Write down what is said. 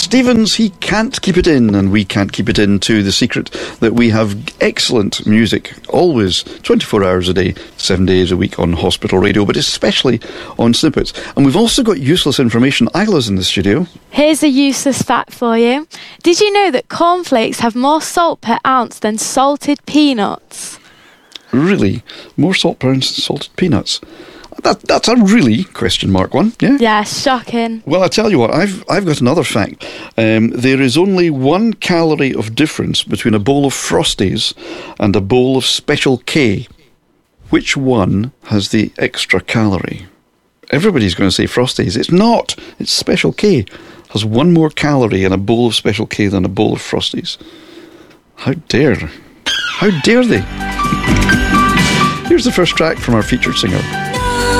Stevens, he can't keep it in, and we can't keep it in to the secret that we have excellent music, always 24 hours a day, 7 days a week on Hospital Radio, but especially on Snippets. And we've also got useless information. Isla's in the studio. Here's a useless fact for you. Did you know that cornflakes have more salt per ounce than salted peanuts? Really? More salt per ounce than salted peanuts? That's a really question mark one, yeah? Yeah, shocking. Well, I tell you what, I've got another fact. There is only 1 calorie of difference between a bowl of Frosties and a bowl of Special K. Which one has the extra calorie? Everybody's going to say Frosties. It's not. It's Special K. Has 1 more calorie in a bowl of Special K than a bowl of Frosties. How dare they? Here's the first track from our featured singer.